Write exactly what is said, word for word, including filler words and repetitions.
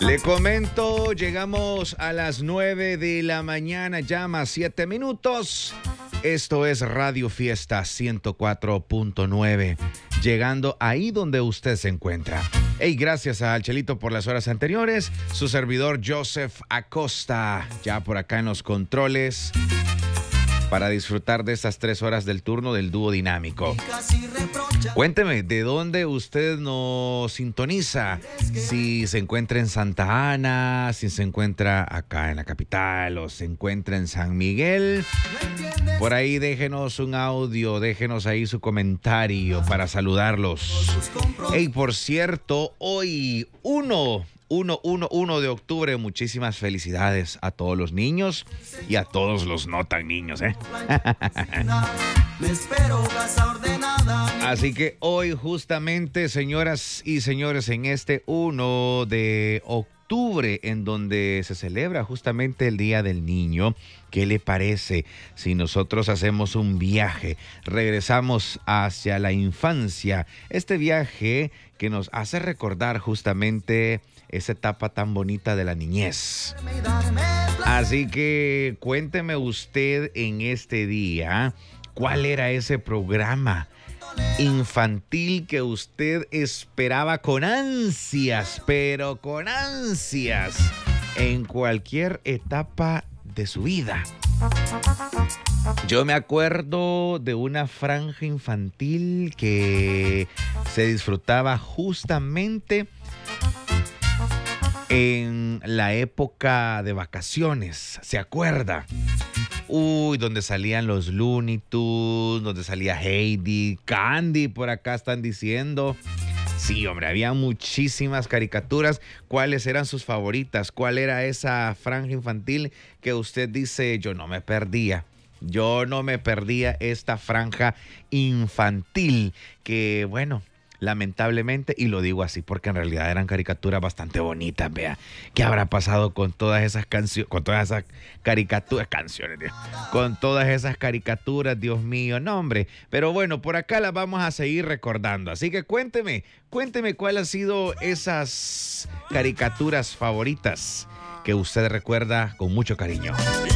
Le comento, llegamos a las nueve de la mañana, ya más siete minutos. Esto es Radio Fiesta ciento cuatro punto nueve, llegando ahí donde usted se encuentra. Hey, gracias al Chelito por las horas anteriores, su servidor Joseph Acosta, ya por acá en los controles, para disfrutar de estas tres horas del turno del dúo dinámico. Cuénteme, ¿de dónde usted nos sintoniza? Si se encuentra en Santa Ana, si se encuentra acá en la capital o se encuentra en San Miguel. Por ahí déjenos un audio, déjenos ahí su comentario para saludarlos. Hey, por cierto, hoy uno... uno, uno, uno de octubre, muchísimas felicidades a todos los niños y a todos los no tan niños, ¿eh? Así que hoy justamente, señoras y señores, en este uno de octubre, en donde se celebra justamente el Día del Niño, ¿qué le parece si nosotros hacemos un viaje? Regresamos hacia la infancia, este viaje que nos hace recordar justamente esa etapa tan bonita de la niñez. Así que cuénteme usted en este día, ¿cuál era ese programa infantil que usted esperaba con ansias, pero con ansias, en cualquier etapa de su vida? Yo me acuerdo de una franja infantil que se disfrutaba justamente en la época de vacaciones, ¿se acuerda? Uy, donde salían los Looney Tunes, donde salía Heidi, Candy, por acá están diciendo. Sí, hombre, había muchísimas caricaturas. ¿Cuáles eran sus favoritas? ¿Cuál era esa franja infantil que usted dice, yo no me perdía? Yo no me perdía esta franja infantil que, bueno, lamentablemente, y lo digo así porque en realidad eran caricaturas bastante bonitas, vea. ¿Qué habrá pasado con todas esas canciones, con todas esas caricaturas, canciones, Dios, con todas esas caricaturas, Dios mío, no, hombre? Pero bueno, por acá las vamos a seguir recordando. Así que cuénteme, cuénteme cuál han sido esas caricaturas favoritas que usted recuerda con mucho cariño.